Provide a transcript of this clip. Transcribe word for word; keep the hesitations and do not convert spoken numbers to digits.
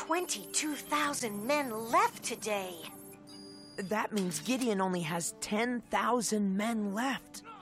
twenty-two thousand men left today. That means Gideon only has ten thousand men left.